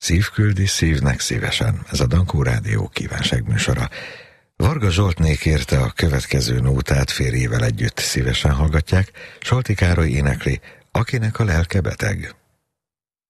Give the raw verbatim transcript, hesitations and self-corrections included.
Szív küldi szívnek szívesen. Ez a Dankó Rádió kívánságműsora. Varga Zsoltné kérte a következő nótát, férjével együtt szívesen hallgatják. Solti Károly énekli, Akinek a lelke beteg.